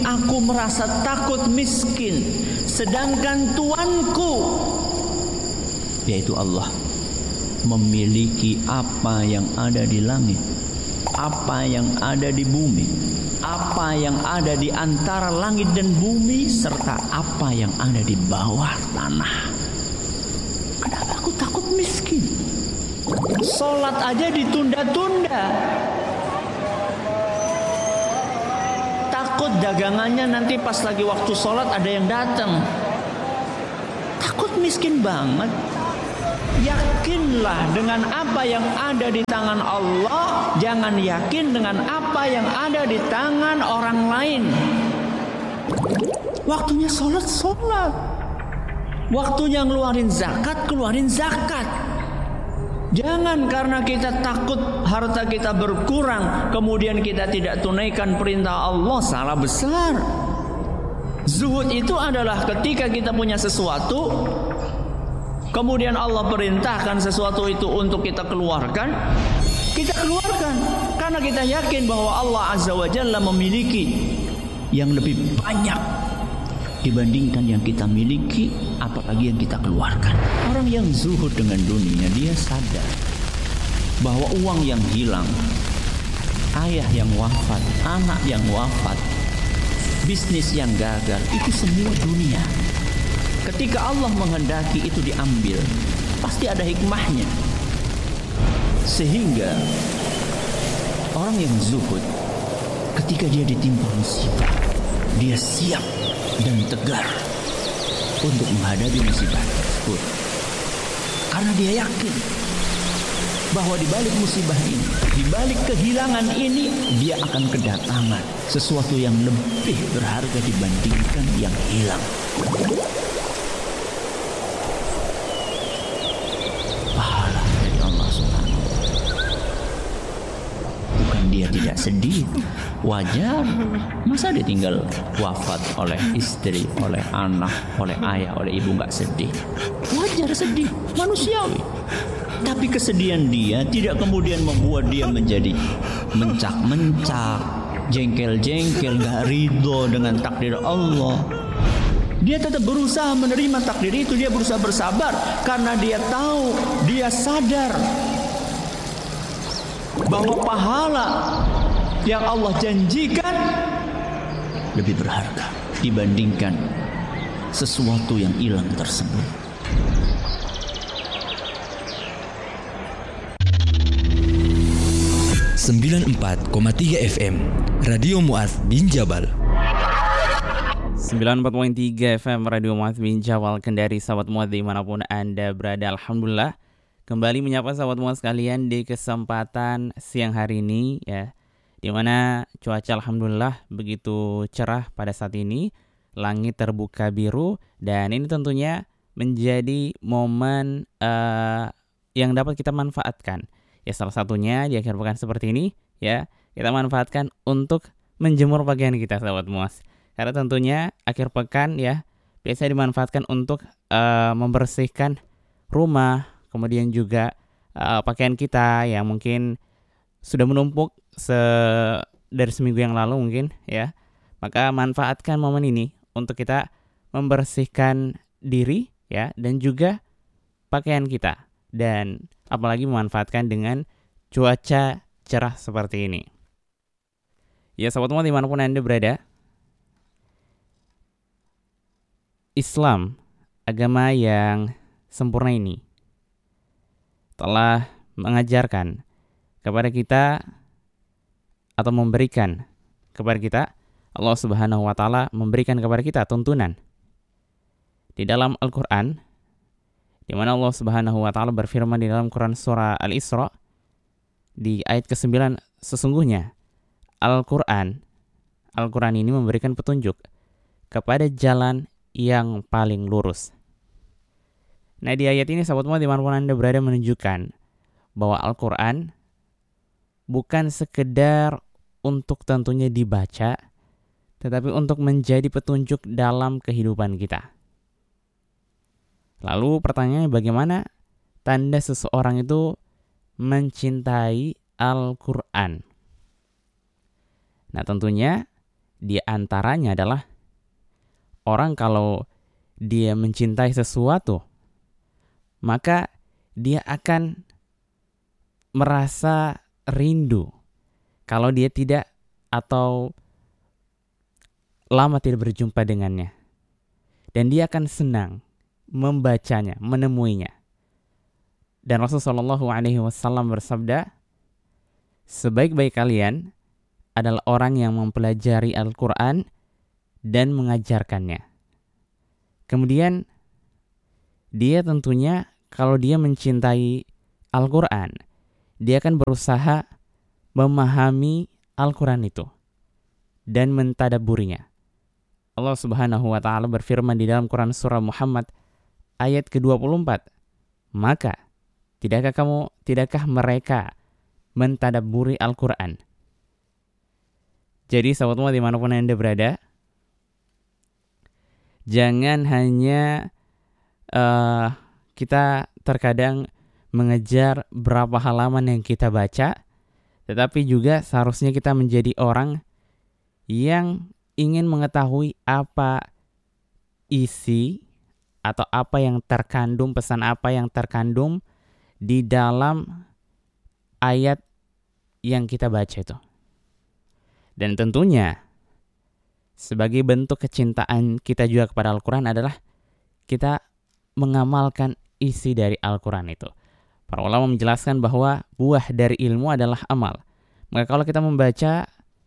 Aku merasa takut miskin, sedangkan Tuanku, yaitu Allah, memiliki apa yang ada di langit, apa yang ada di bumi, apa yang ada di antara langit dan bumi, serta apa yang ada di bawah tanah. Kenapa aku takut miskin? Sholat aja ditunda-tunda. Takut dagangannya nanti pas lagi waktu sholat ada yang datang. Takut miskin banget. Yakinlah dengan apa yang ada di tangan Allah, jangan yakin dengan apa yang ada di tangan orang lain. Waktunya sholat, sholat. Waktunya ngeluarin zakat, keluarin zakat. Jangan karena kita takut harta kita berkurang, kemudian kita tidak tunaikan perintah Allah. Salah besar. Zuhud itu adalah ketika kita punya sesuatu, kemudian Allah perintahkan sesuatu itu untuk kita keluarkan, kita keluarkan. Karena kita yakin bahwa Allah Azza wa Jalla memiliki yang lebih banyak dibandingkan yang kita miliki, apalagi yang kita keluarkan. Orang yang zuhud dengan dunia, dia sadar bahwa uang yang hilang, ayah yang wafat, anak yang wafat, bisnis yang gagal, itu semua dunia. Ketika Allah menghendaki itu diambil, pasti ada hikmahnya. Sehingga orang yang zuhud, ketika dia ditimpa musibah, dia siap dan tegar untuk menghadapi musibah tersebut. Karena dia yakin bahwa di balik musibah ini, di balik kehilangan ini, dia akan kedatangan sesuatu yang lebih berharga dibandingkan yang hilang. Pahala dari Allah Subhanahu wa Ta'ala. Bukan dia tidak sedih, wajar. Masa dia tinggal wafat oleh istri, oleh anak, oleh ayah, oleh ibu, nggak sedih? Wajar sedih, manusiawi. Tapi kesedihan dia tidak kemudian membuat dia menjadi mencak-mencak, jengkel-jengkel, nggak ridho dengan takdir Allah. Dia tetap berusaha menerima takdir itu. Dia berusaha bersabar karena dia tahu, dia sadar bahwa pahala yang Allah janjikan lebih berharga dibandingkan sesuatu yang hilang tersebut. (94,3 FM) Radio Mu'adz bin Jabal. 94.3 FM Radio Mu'adz bin Jabal, Kendari. Sahabat Mu'adz dimanapun Anda berada, alhamdulillah kembali menyapa sahabat Mu'adz sekalian di kesempatan siang hari ini, ya, dimana cuaca alhamdulillah begitu cerah pada saat ini, langit terbuka biru, dan ini tentunya menjadi momen yang dapat kita manfaatkan. Ya, salah satunya di akhir pekan seperti ini, ya, kita manfaatkan untuk menjemur pakaian kita, sahabat Mu'adz. Karena tentunya akhir pekan, ya, biasa dimanfaatkan untuk membersihkan rumah, kemudian juga pakaian kita yang mungkin sudah menumpuk dari seminggu yang lalu mungkin, ya. Maka manfaatkan momen ini untuk kita membersihkan diri, ya, dan juga pakaian kita. Dan apalagi memanfaatkan dengan cuaca cerah seperti ini. Ya, sahabat Mu'adz dimanapun Anda berada, Islam, agama yang sempurna ini, telah mengajarkan kepada kita atau memberikan kepada kita, Allah Subhanahu wa Ta'ala memberikan kepada kita tuntunan di dalam Al-Quran, di mana Allah Subhanahu wa Ta'ala berfirman di dalam Quran surah Al-Isra di ayat ke-9, sesungguhnya Al-Quran ini memberikan petunjuk kepada jalan yang paling lurus. Nah, di ayat ini sahabat Mu'adz dimanapun Anda berada menunjukkan bahwa Al-Quran bukan sekedar untuk tentunya dibaca, tetapi untuk menjadi petunjuk dalam kehidupan kita. Lalu pertanyaannya, bagaimana tanda seseorang itu mencintai Al-Quran? Nah, tentunya Di antaranya adalah orang kalau dia mencintai sesuatu, maka dia akan merasa rindu kalau dia tidak atau lama tidak berjumpa dengannya. Dan dia akan senang membacanya, menemuinya. Dan Rasulullah SAW bersabda, sebaik-baik kalian adalah orang yang mempelajari Al-Quran dan mengajarkannya. Kemudian dia tentunya kalau dia mencintai Al-Quran, dia akan berusaha memahami Al-Quran itu dan mentadabburinya. Allah Subhanahu wa Ta'ala berfirman di dalam Quran surah Muhammad ayat ke-24, maka tidakkah mereka mentadabburi Al-Quran? Jadi sahabat semua dimanapun Anda berada, jangan hanya kita terkadang mengejar berapa halaman yang kita baca, tetapi juga seharusnya kita menjadi orang yang ingin mengetahui apa isi atau apa yang terkandung, pesan apa yang terkandung di dalam ayat yang kita baca itu. Dan tentunya sebagai bentuk kecintaan kita juga kepada Al-Quran adalah kita mengamalkan isi dari Al-Quran itu. Para ulama menjelaskan bahwa buah dari ilmu adalah amal. Maka kalau kita membaca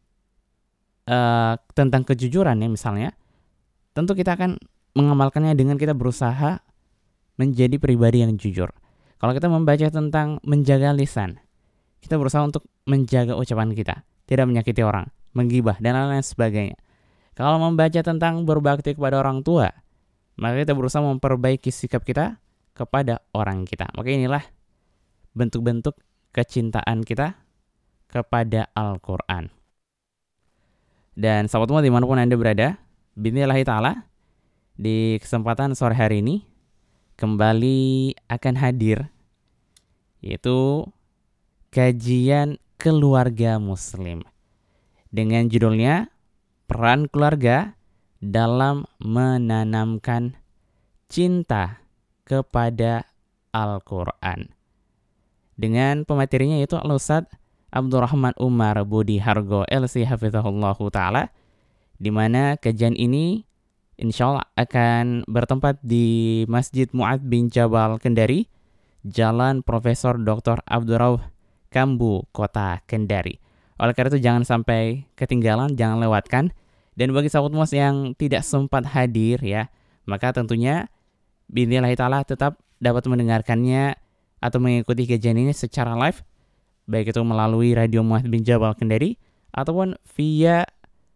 tentang kejujuran ya misalnya, tentu kita akan mengamalkannya dengan kita berusaha menjadi pribadi yang jujur. Kalau kita membaca tentang menjaga lisan, kita berusaha untuk menjaga ucapan kita, tidak menyakiti orang, menggibah, dan lain-lain sebagainya. Kalau membaca tentang berbakti kepada orang tua, maka kita berusaha memperbaiki sikap kita kepada orang kita. Maka inilah bentuk-bentuk kecintaan kita kepada Al-Quran. Dan sahabat semua dimanapun Anda berada, bismillah ta'ala, di kesempatan sore hari ini kembali akan hadir, yaitu kajian keluarga muslim dengan judulnya Peran Keluarga dalam Menanamkan Cinta kepada Al-Quran. Dengan pematerinya yaitu Al-Ustadz Abdurrahman Umar Budi Hargo LC Hafizahullahu Ta'ala, di mana kajian ini insya Allah akan bertempat di Masjid Mu'adz bin Jabal Kendari, Jalan Profesor Dr. Abdurrauf Kambu, Kota Kendari. Oleh karena itu jangan sampai ketinggalan, jangan lewatkan. Dan bagi sahabat Mu'adz yang tidak sempat hadir ya, maka tentunya bismillah ta'ala tetap dapat mendengarkannya atau mengikuti kajian ini secara live, baik itu melalui Radio Mu'adz bin Jabal Kendari ataupun via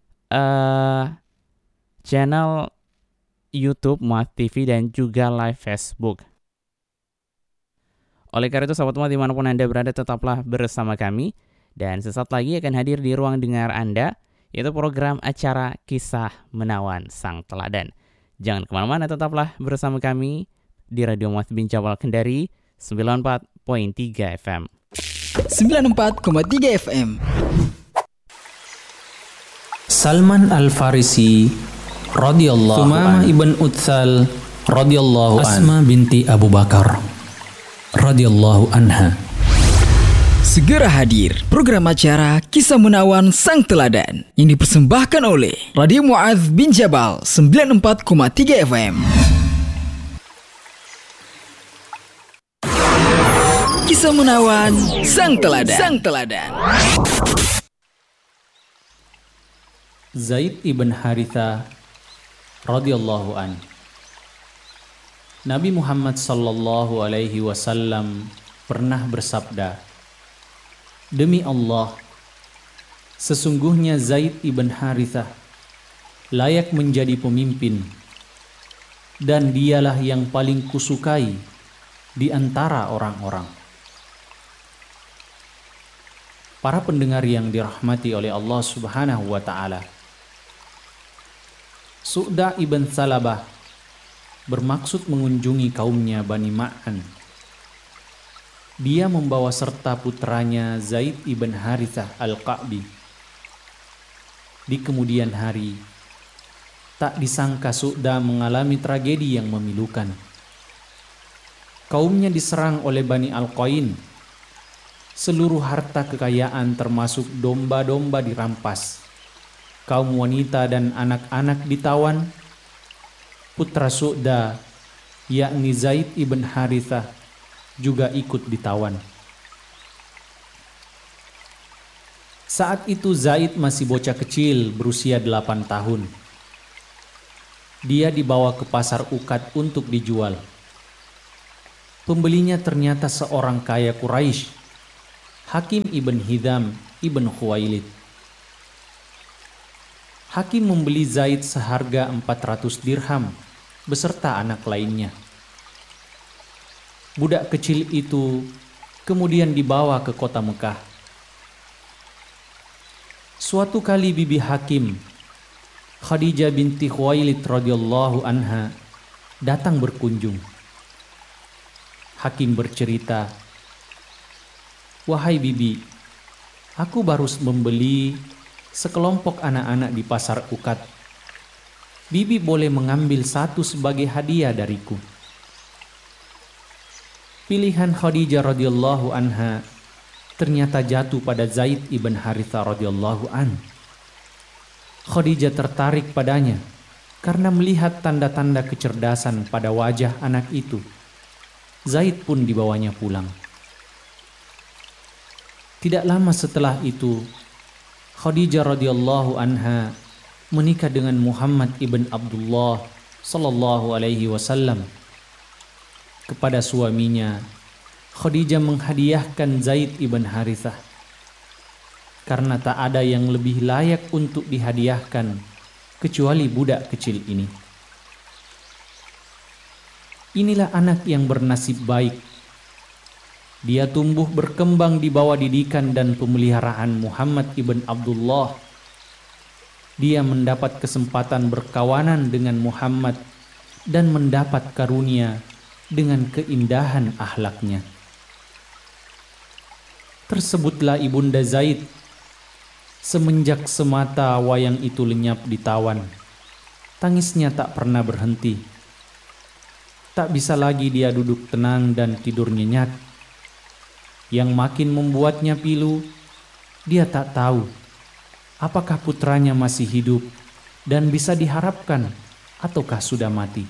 channel YouTube Mu'adz TV dan juga live Facebook. Oleh karena itu sahabat Mu'adz dimanapun Anda berada, tetaplah bersama kami. Dan sesaat lagi akan hadir di ruang dengar Anda, yaitu program acara Kisah Menawan Sang Teladan. Jangan kemana-mana, tetaplah bersama kami di Radio Mu'adz bin Jabal Kendari 94.3 FM. 94,3 FM. Salman Al-Farisi radhiyallahu Sumamah ibn Utsal radhiyallahu Asma binti Abu Bakar radhiyallahu anha. Segera hadir program acara Kisah Menawan Sang Teladan yang dipersembahkan oleh Radio Mu'adz bin Jabal 94,3 FM. Kisah Menawan Sang Teladan. Zaid ibn Haritha radhiyallahu an. Nabi Muhammad sallallahu alaihi wasallam pernah bersabda, "Demi Allah, sesungguhnya Zaid ibn Haritha layak menjadi pemimpin, dan dialah yang paling kusukai di antara orang-orang." Para pendengar yang dirahmati oleh Allah Subhanahu wa Ta'ala, Su'dah ibn Salabah bermaksud mengunjungi kaumnya Bani Ma'an. Dia membawa serta putranya Zaid ibn Harithah al-Qa'bi. Di kemudian hari, tak disangka Su'da mengalami tragedi yang memilukan. Kaumnya diserang oleh Bani Al-Qain. Seluruh harta kekayaan termasuk domba-domba dirampas. Kaum wanita dan anak-anak ditawan. Putra Su'da, yakni Zaid ibn Harithah, juga ikut ditawan. Saat itu Zaid masih bocah kecil berusia 8 tahun. Dia dibawa ke pasar Uqad untuk dijual. Pembelinya ternyata seorang kaya Quraisy, Hakim ibn Hizam ibn Khuwailid. Hakim membeli Zaid seharga 400 dirham beserta anak lainnya. Budak kecil itu kemudian dibawa ke kota Mekah. Suatu kali bibi Hakim, Khadijah binti Khuwailid radhiyallahu anha, datang berkunjung. Hakim bercerita, "Wahai bibi, aku baru membeli sekelompok anak-anak di pasar Uqad. Bibi boleh mengambil satu sebagai hadiah dariku." Pilihan Khadijah radhiyallahu anha ternyata jatuh pada Zaid ibn Harithah radhiyallahu an. Khadijah tertarik padanya karena melihat tanda-tanda kecerdasan pada wajah anak itu. Zaid pun dibawanya pulang. Tidak lama setelah itu, Khadijah radhiyallahu anha menikah dengan Muhammad ibn Abdullah sallallahu alaihi wasallam. Kepada suaminya, Khadijah menghadiahkan Zaid ibn Harithah karena tak ada yang lebih layak untuk dihadiahkan kecuali budak kecil ini. Inilah anak yang bernasib baik. Dia tumbuh berkembang di bawah didikan dan pemeliharaan Muhammad ibn Abdullah. Dia mendapat kesempatan berkawanan dengan Muhammad dan mendapat karunia dengan keindahan akhlaknya. Tersebutlah ibunda Zaid. Semenjak semata wayang itu lenyap ditawan, tangisnya tak pernah berhenti. Tak bisa lagi dia duduk tenang dan tidur nyenyak. Yang makin membuatnya pilu, dia tak tahu apakah putranya masih hidup dan bisa diharapkan ataukah sudah mati.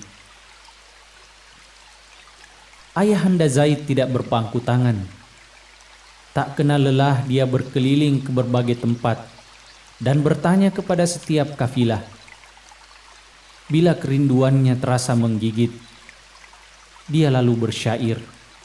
Ayahanda Zaid tidak berpangku tangan. Tak kenal lelah dia berkeliling ke berbagai tempat dan bertanya kepada setiap kafilah. Bila kerinduannya terasa menggigit, dia lalu bersyair,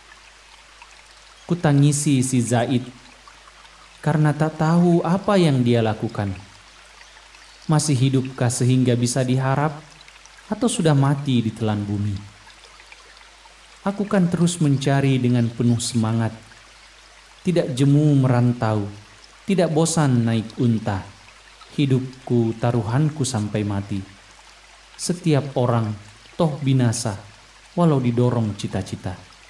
"Kutangisi si Zaid karena tak tahu apa yang dia lakukan. Masih hidupkah sehingga bisa diharap atau sudah mati di telan bumi? Aku kan terus mencari dengan penuh semangat, tidak jemu merantau, tidak bosan naik unta. Hidupku taruhanku sampai mati. Setiap orang toh binasa, walau didorong cita-cita."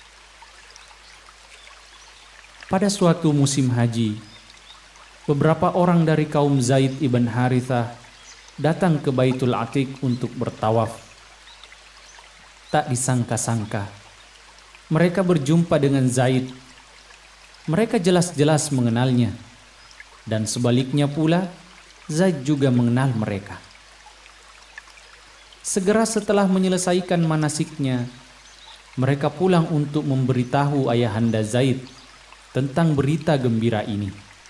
Pada suatu musim haji, beberapa orang dari kaum Zaid ibn Harithah datang ke Baitul Atiq untuk bertawaf. Tak disangka-sangka, mereka berjumpa dengan Zaid. Mereka jelas-jelas mengenalnya, dan sebaliknya pula Zaid juga mengenal mereka. Segera setelah menyelesaikan manasiknya, mereka pulang untuk memberitahu ayahanda Zaid tentang berita gembira ini.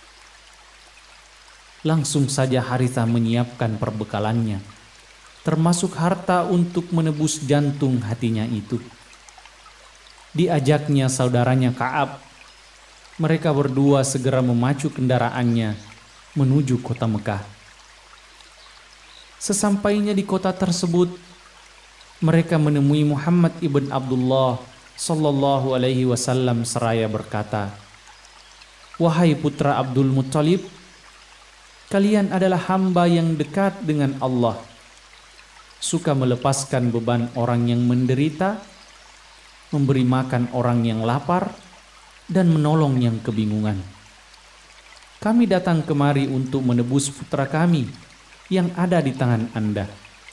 Langsung saja Harithah menyiapkan perbekalannya, termasuk harta untuk menebus jantung hatinya itu. Diajaknya saudaranya Ka'ab. Mereka berdua segera memacu kendaraannya menuju kota Mekah. Sesampainya di kota tersebut, mereka menemui Muhammad ibn Abdullah sallallahu alaihi wasallam seraya berkata, "Wahai putra Abdul Muttalib, kalian adalah hamba yang dekat dengan Allah, suka melepaskan beban orang yang menderita, memberi makan orang yang lapar, dan menolong yang kebingungan. Kami datang kemari untuk menebus putra kami yang ada di tangan Anda.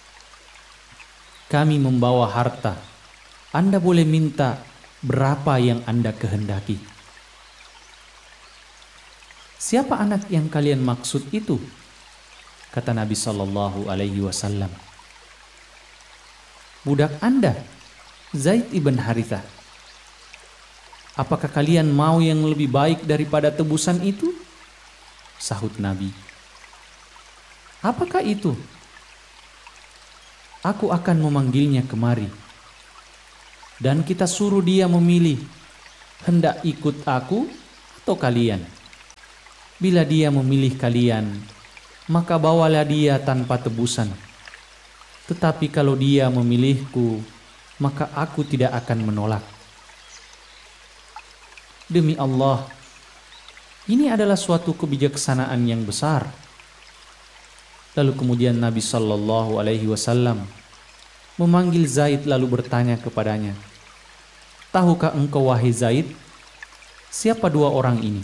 Kami membawa harta. Anda boleh minta berapa yang Anda kehendaki." "Siapa anak yang kalian maksud itu?" kata Nabi Shallallahu Alaihi Wasallam. "Budak Anda, Zaid ibn Harithah. Apakah kalian mau yang lebih baik daripada tebusan itu?" sahut Nabi. "Apakah itu?" "Aku akan memanggilnya kemari, dan kita suruh dia memilih, hendak ikut aku atau kalian. Bila dia memilih kalian, maka bawalah dia tanpa tebusan. Tetapi kalau dia memilihku, maka aku tidak akan menolak. Demi Allah, ini adalah suatu kebijaksanaan yang besar." Lalu kemudian Nabi Shallallahu Alaihi Wasallam memanggil Zaid lalu bertanya kepadanya, "Tahukah engkau wahai Zaid, siapa dua orang ini?"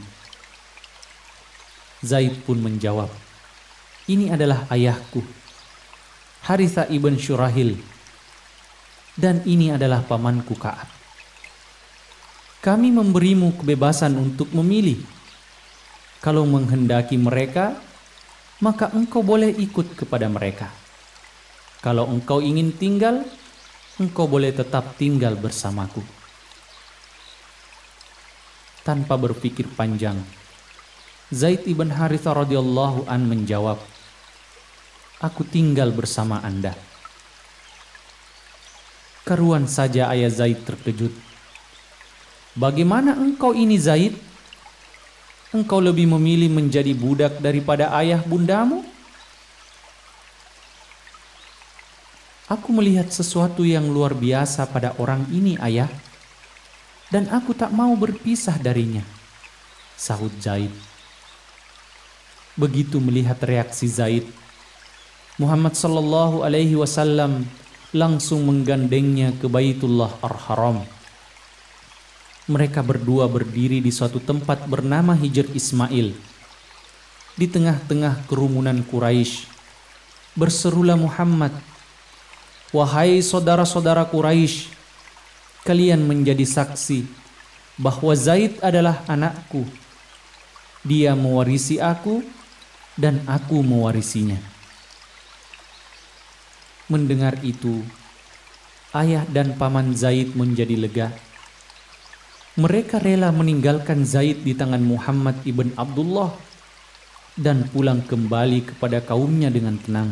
Zaid pun menjawab, "Ini adalah ayahku, Harithah ibn Syurahil, dan ini adalah pamanku Ka'ab. Kami memberimu kebebasan untuk memilih. Kalau menghendaki mereka, maka engkau boleh ikut kepada mereka. Kalau engkau ingin tinggal, engkau boleh tetap tinggal bersamaku." Tanpa berpikir panjang, Zaid ibn Harithah radhiyallahu an menjawab, "Aku tinggal bersama Anda." Karuan saja ayah Zaid terkejut. "Bagaimana engkau ini Zaid? Engkau lebih memilih menjadi budak daripada ayah bundamu?" "Aku melihat sesuatu yang luar biasa pada orang ini, ayah, dan aku tak mau berpisah darinya," sahut Zaid. Begitu melihat reaksi Zaid, Muhammad sallallahu alaihi wasallam langsung menggandengnya ke Baitullah Ar-Haram. Mereka berdua berdiri di suatu tempat bernama Hijr Ismail. Di tengah-tengah kerumunan Quraisy, berserulah Muhammad, "Wahai saudara-saudara Quraisy, kalian menjadi saksi bahwa Zaid adalah anakku. Dia mewarisi aku dan aku mewarisinya." Mendengar itu, ayah dan paman Zaid menjadi lega. Mereka rela meninggalkan Zaid di tangan Muhammad ibn Abdullah dan pulang kembali kepada kaumnya dengan tenang.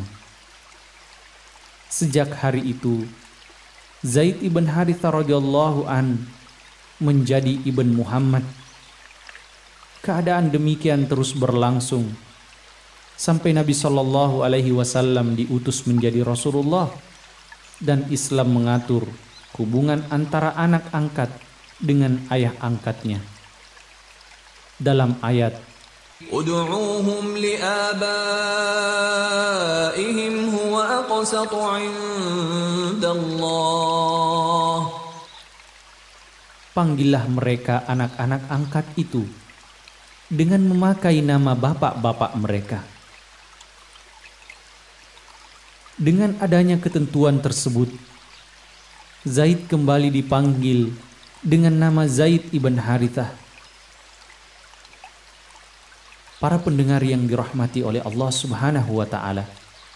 Sejak hari itu, Zaid ibn Harithah radhiyallahu an menjadi ibn Muhammad. Keadaan demikian terus berlangsung sampai Nabi Shallallahu Alaihi Wasallam diutus menjadi Rasulullah dan Islam mengatur hubungan antara anak angkat dengan ayah angkatnya. Dalam ayat, "Ud'uuhum li'abaihim huwa aqsatu 'indallah." Panggillah mereka anak-anak angkat itu dengan memakai nama bapak-bapak mereka. Dengan adanya ketentuan tersebut, Zaid kembali dipanggil dengan nama Zaid ibn Harithah. Para pendengar yang dirahmati oleh Allah Subhanahu wa Ta'ala,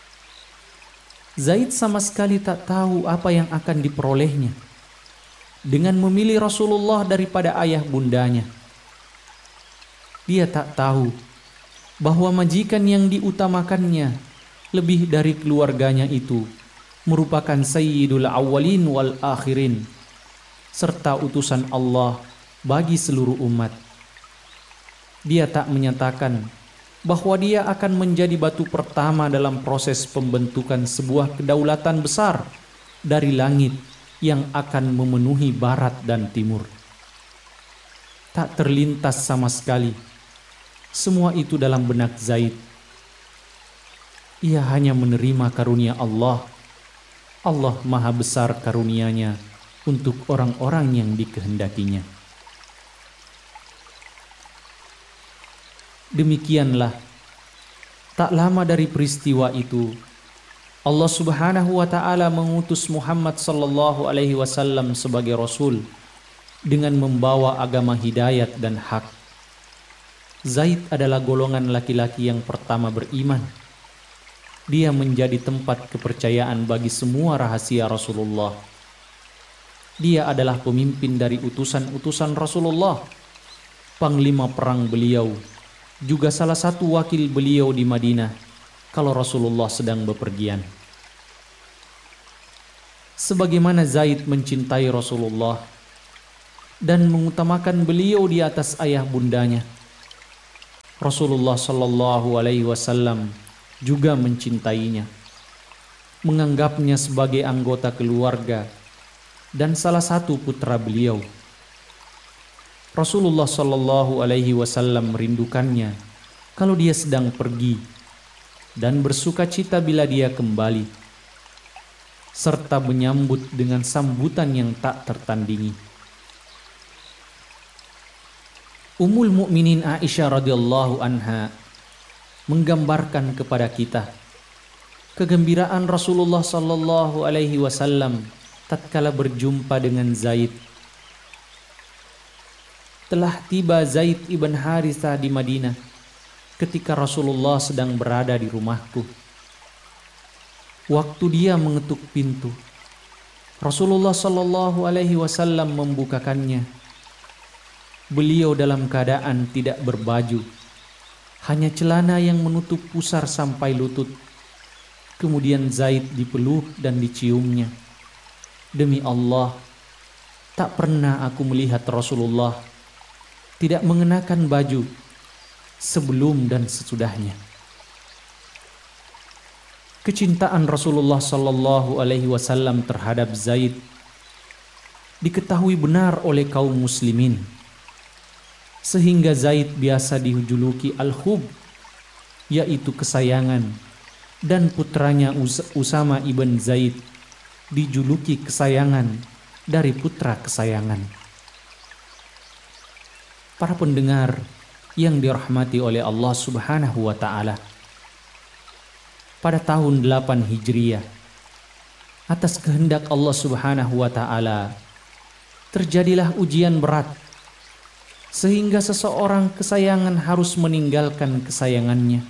Zaid sama sekali tak tahu apa yang akan diperolehnya dengan memilih Rasulullah daripada ayah bundanya. Dia tak tahu bahwa majikan yang diutamakannya lebih dari keluarganya itu merupakan Sayyidul Awwalin wal Akhirin, serta utusan Allah bagi seluruh umat. Dia tak menyatakan bahwa dia akan menjadi batu pertama dalam proses pembentukan sebuah kedaulatan besar dari langit yang akan memenuhi barat dan timur. Tak terlintas sama sekali semua itu dalam benak Zaid. Ia hanya menerima karunia Allah. Allah maha besar karunia-Nya untuk orang-orang yang dikehendakinya. Demikianlah Tak lama dari peristiwa itu, Allah Subhanahu wa taala mengutus Muhammad sallallahu alaihi wasallam sebagai rasul dengan membawa agama hidayat dan hak. Zaid adalah golongan laki-laki yang pertama beriman. Dia menjadi tempat kepercayaan bagi semua rahasia Rasulullah. Dia adalah pemimpin dari utusan-utusan Rasulullah, panglima perang beliau, juga salah satu wakil beliau di Madinah kalau Rasulullah sedang bepergian. Sebagaimana Zaid mencintai Rasulullah dan mengutamakan beliau di atas ayah bundanya, Rasulullah Shallallahu Alaihi Wasallam juga mencintainya, menganggapnya sebagai anggota keluarga dan salah satu putra beliau. Rasulullah Shallallahu Alaihi Wasallam merindukannya kalau dia sedang pergi dan bersukacita bila dia kembali, serta menyambut dengan sambutan yang tak tertandingi. Ummul Mukminin Aisyah radhiyallahu anha menggambarkan kepada kita kegembiraan Rasulullah sallallahu alaihi wasallam tatkala berjumpa dengan Zaid. Telah tiba Zaid ibn Harithah di Madinah ketika Rasulullah sedang berada di rumahku. Waktu dia mengetuk pintu, Rasulullah sallallahu alaihi wasallam membukakannya. Beliau dalam keadaan tidak berbaju, hanya celana yang menutup pusar sampai lutut. Kemudian Zaid dipeluk dan diciumnya. Demi Allah, tak pernah aku melihat Rasulullah tidak mengenakan baju sebelum dan sesudahnya. Kecintaan Rasulullah sallallahu alaihi wasallam terhadap Zaid diketahui benar oleh kaum muslimin, sehingga Zaid biasa dijuluki Al-Hub, yaitu kesayangan, dan putranya Usama ibn Zaid dijuluki kesayangan dari putra kesayangan. Para pendengar yang dirahmati oleh Allah Subhanahu wa taala, pada tahun 8 Hijriah, atas kehendak Allah Subhanahu wa taala, terjadilah ujian berat sehingga seseorang kesayangan harus meninggalkan kesayangannya.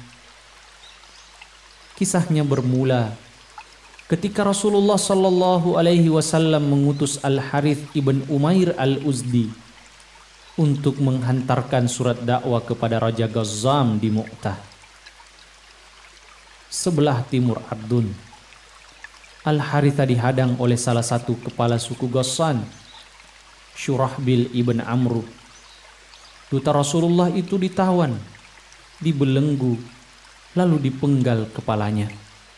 Kisahnya bermula ketika Rasulullah sallallahu alaihi wasallam mengutus Al-Harith ibn Umair Al-Uzdi untuk menghantarkan surat dakwah kepada Raja Ghazzam di Mu'tah, sebelah timur Ardun. Al-Harith dihadang oleh salah satu kepala suku Ghassan, Syurahbil ibn Amr. Duta Rasulullah itu ditawan, dibelenggu, lalu dipenggal kepalanya.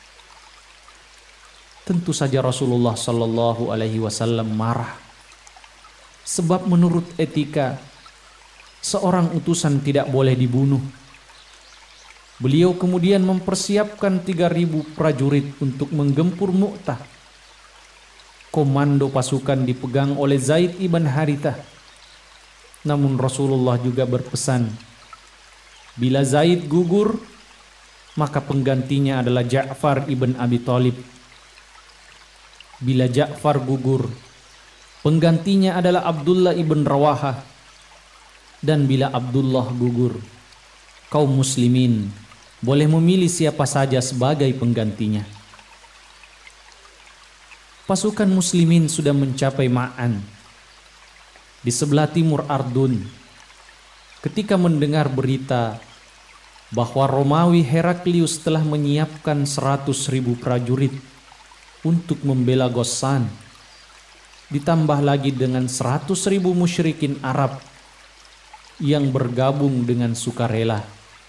Tentu saja Rasulullah sallallahu alaihi wasallam marah, sebab menurut etika seorang utusan tidak boleh dibunuh. Beliau kemudian mempersiapkan 3.000 prajurit untuk menggempur Mu'tah. Komando pasukan dipegang oleh Zaid ibn Harithah. Namun Rasulullah juga berpesan, bila Zaid gugur, maka penggantinya adalah Ja'far ibn Abi Thalib. Bila Ja'far gugur, penggantinya adalah Abdullah ibn Rawahah. Dan bila Abdullah gugur, kaum muslimin boleh memilih siapa saja sebagai penggantinya. Pasukan muslimin sudah mencapai Ma'an di sebelah timur Ardun ketika mendengar berita bahwa Romawi Heraklius telah menyiapkan 100.000 prajurit untuk membela Ghassan, ditambah lagi dengan 100.000 musyrikin Arab yang bergabung dengan sukarela.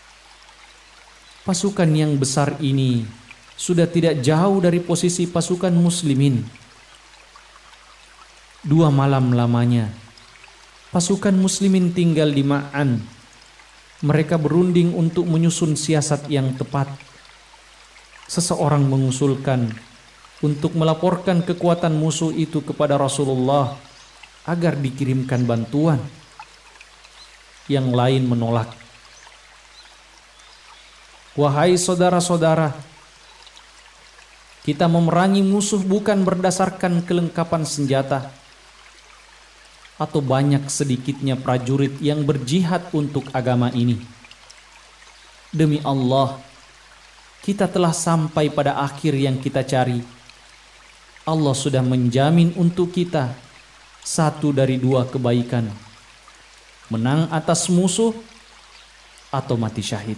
Pasukan yang besar ini sudah tidak jauh dari posisi pasukan muslimin. 2 malam lamanya pasukan muslimin tinggal di Ma'an. Mereka berunding untuk menyusun siasat yang tepat. Seseorang mengusulkan untuk melaporkan kekuatan musuh itu kepada Rasulullah agar dikirimkan bantuan. Yang lain menolak. Wahai saudara-saudara, kita memerangi musuh bukan berdasarkan kelengkapan senjata atau banyak sedikitnya prajurit yang berjihad untuk agama ini. Demi Allah, kita telah sampai pada akhir yang kita cari. Allah sudah menjamin untuk kita satu dari dua kebaikan: menang atas musuh atau mati syahid.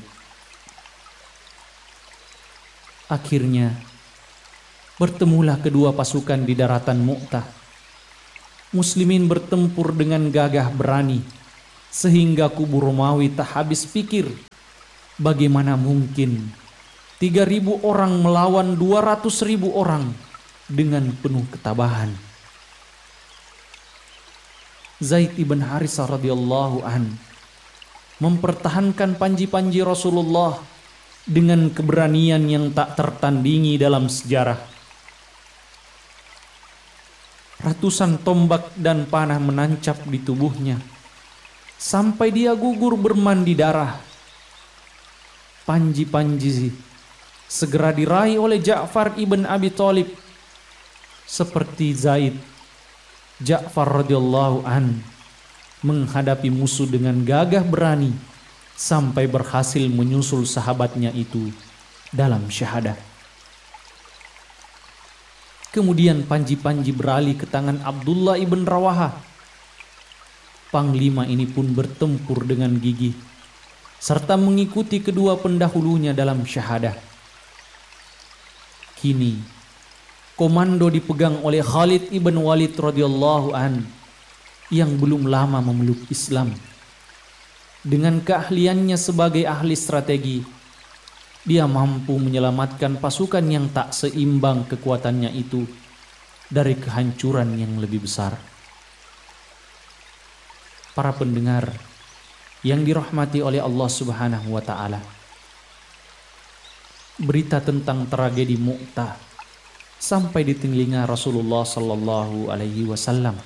Akhirnya bertemulah kedua pasukan di daratan Mu'tah. Muslimin bertempur dengan gagah berani sehingga kubu Romawi tak habis pikir bagaimana mungkin 3.000 orang melawan 200.000 orang dengan penuh ketabahan. Zaid ibn Harisah radhiyallahu an mempertahankan panji-panji Rasulullah dengan keberanian yang tak tertandingi dalam sejarah. Ratusan tombak dan panah menancap di tubuhnya sampai dia gugur bermandi darah. Panji-panji segera diraih oleh Ja'far ibn Abi Thalib. Seperti Zaid, Ja'far radhiyallahu an menghadapi musuh dengan gagah berani sampai berhasil menyusul sahabatnya itu dalam syahadah. Kemudian panji-panji beralih ke tangan Abdullah ibn Rawaha. Panglima ini pun bertempur dengan gigih serta mengikuti kedua pendahulunya dalam syahadah. Kini komando dipegang oleh Khalid ibn Walid radhiyallahu an yang belum lama memeluk Islam. Dengan keahliannya sebagai ahli strategi, dia mampu menyelamatkan pasukan yang tak seimbang kekuatannya itu dari kehancuran yang lebih besar. Para pendengar yang dirahmati oleh Allah Subhanahu wa taala, berita tentang tragedi Mu'tah sampai di telinga Rasulullah sallallahu alaihi wasallam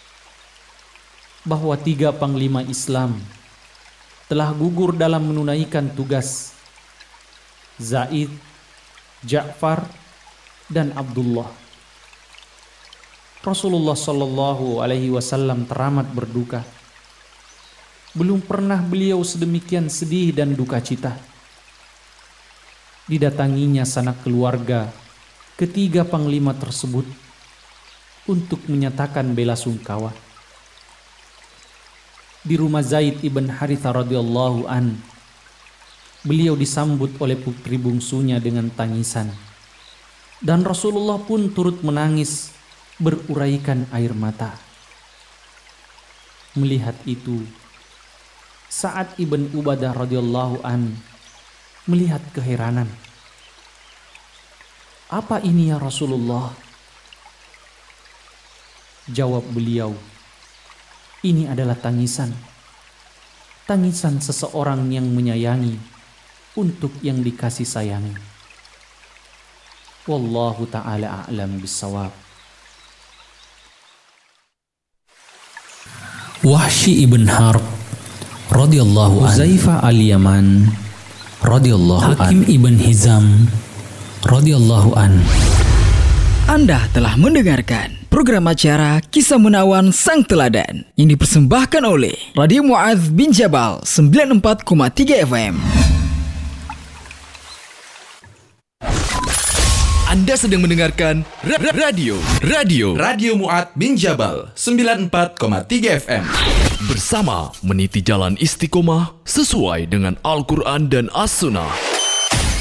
bahwa 3 panglima Islam telah gugur dalam menunaikan tugas: Zaid, Ja'far, dan Abdullah. Rasulullah sallallahu alaihi wasallam teramat berduka. Belum pernah beliau sedemikian sedih dan duka cita. Didatanginya sanak keluarga ketiga panglima tersebut untuk menyatakan bela sungkawa. Di rumah Zaid ibn Harithah radhiyallahu an, beliau disambut oleh putri bungsunya dengan tangisan, dan Rasulullah pun turut menangis beruraikan air mata. Melihat itu, Sa'ad ibn Ubadah radhiyallahu an melihat keheranan. "Apa ini ya Rasulullah?" Jawab beliau, "Ini adalah tangisan seseorang yang menyayangi untuk yang dikasih sayangi." Wallahu ta'ala a'lam bissawab. Wahsy ibn Harb radhiyallahu anhu, Huzaifah al-Yaman radhiyallahu anhu, Hakim ibn Hizam radhiyallahu anhu. Anda telah mendengarkan program acara Kisah Menawan Sang Teladan yang dipersembahkan oleh Radio Mu'adz bin Jabal 94,3 FM. Anda sedang mendengarkan Radio Mu'adz bin Jabal 94,3 FM. Bersama meniti jalan istiqomah sesuai dengan Al-Quran dan As-Sunnah.